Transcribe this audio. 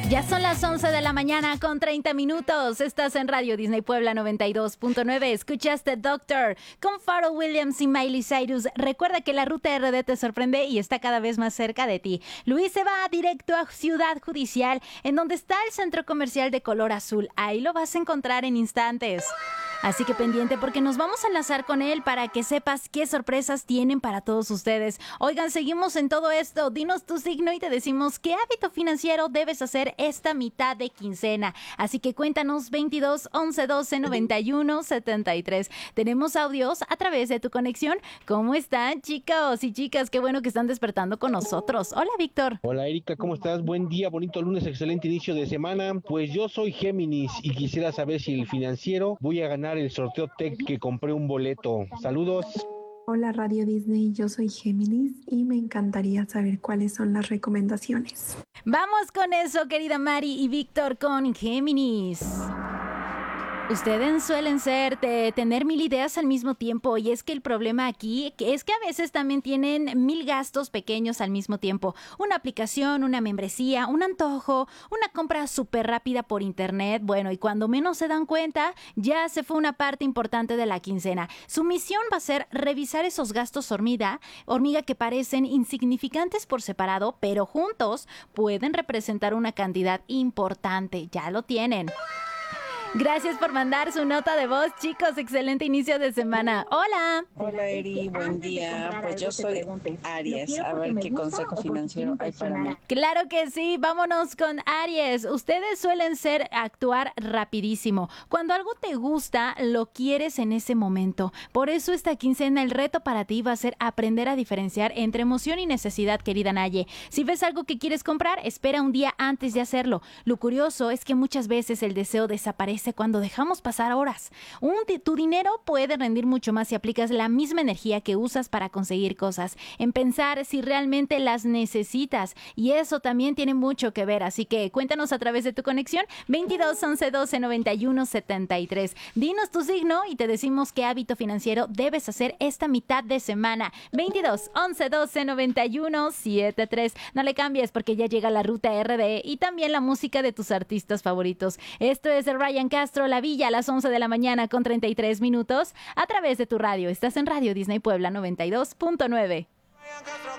Ya son las 11 de la mañana con 30 minutos. Estás en Radio Disney Puebla 92.9. Escuchaste Doctor con Pharrell Williams y Miley Cyrus. Recuerda que la ruta RD te sorprende y está cada vez más cerca de ti. Luis se va directo a Ciudad Judicial, en donde está el centro comercial de color azul. Ahí lo vas a encontrar en instantes. Así que pendiente porque nos vamos a enlazar con él para que sepas qué sorpresas tienen para todos ustedes. Oigan, seguimos en todo esto. Dinos tu signo y te decimos qué hábito financiero debes hacer esta mitad de quincena. Así que cuéntanos 22 11 12 91 73. Tenemos audios a través de tu conexión. ¿Cómo están, chicos y chicas? Qué bueno que están despertando con nosotros. Hola, Víctor. Hola, Erika, ¿cómo estás? Buen día, bonito lunes, excelente inicio de semana. Pues yo soy Géminis y quisiera saber si el financiero voy a ganar el sorteo Tech que compré un boleto. Saludos. Hola Radio Disney, yo soy Géminis y me encantaría saber cuáles son las recomendaciones. Vamos con eso, querida Mari y Víctor, con Géminis. Ustedes suelen ser de tener 1000 ideas al mismo tiempo y es que el problema aquí es que a veces también tienen 1000 gastos pequeños al mismo tiempo. Una aplicación, una membresía, un antojo, una compra súper rápida por internet. Bueno, y cuando menos se dan cuenta, ya se fue una parte importante de la quincena. Su misión va a ser revisar esos gastos hormiga que parecen insignificantes por separado, pero juntos pueden representar una cantidad importante. Ya lo tienen. Gracias por mandar su nota de voz, chicos. Excelente inicio de semana. Hola. Hola, Eri. Buen día. Pues yo soy Aries. A ver qué consejo financiero hay para mí. Claro que sí. Vámonos con Aries. Ustedes suelen actuar rapidísimo. Cuando algo te gusta, lo quieres en ese momento. Por eso esta quincena el reto para ti va a ser aprender a diferenciar entre emoción y necesidad, querida Naye. Si ves algo que quieres comprar, espera un día antes de hacerlo. Lo curioso es que muchas veces el deseo desaparece cuando dejamos pasar horas. Tu dinero puede rendir mucho más si aplicas la misma energía que usas para conseguir cosas, en pensar si realmente las necesitas, y eso también tiene mucho que ver. Así que cuéntanos a través de tu conexión 22 11 12 91 73. Dinos tu signo y te decimos qué hábito financiero debes hacer esta mitad de semana. 22 11 12 91 73. No le cambies porque ya llega la ruta RD y también la música de tus artistas favoritos. Esto es Ryan Castro, La Villa, a las 11 de la mañana con 33 minutos a través de tu radio. Estás en Radio Disney Puebla 92.9.